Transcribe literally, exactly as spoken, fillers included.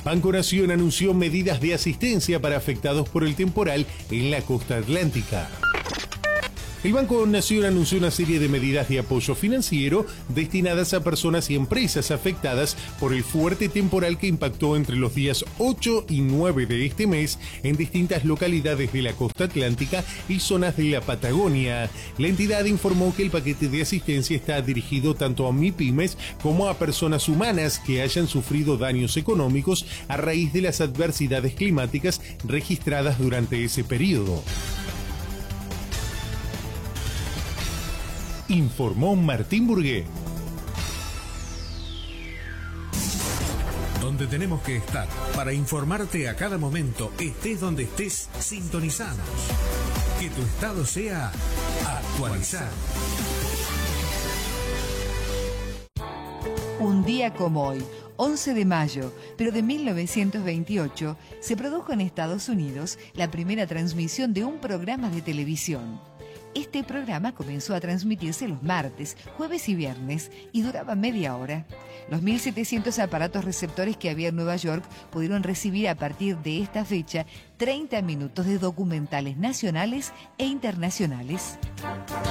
Banco Nación anunció medidas de asistencia para afectados por el temporal en la costa atlántica. El Banco Nación anunció una serie de medidas de apoyo financiero destinadas a personas y empresas afectadas por el fuerte temporal que impactó entre los días ocho y nueve de este mes en distintas localidades de la costa atlántica y zonas de la Patagonia. La entidad informó que el paquete de asistencia está dirigido tanto a MIPYMES como a personas humanas que hayan sufrido daños económicos a raíz de las adversidades climáticas registradas durante ese periodo. Informó Martín Burgué. Donde tenemos que estar para informarte a cada momento, estés donde estés, sintonizados. Que tu estado sea actualizado. Un día como hoy, once de mayo, pero de mil novecientos veintiocho, se produjo en Estados Unidos la primera transmisión de un programa de televisión. Este programa comenzó a transmitirse los martes, jueves y viernes y duraba media hora. Los mil setecientos aparatos receptores que había en Nueva York pudieron recibir a partir de esta fecha treinta minutos de documentales nacionales e internacionales.